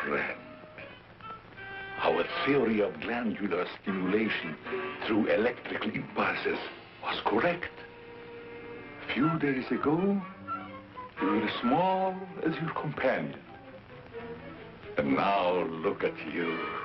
friend. Our theory of glandular stimulation through electrical impulses was correct. A few days ago, you were as small as your companion. And now look at you.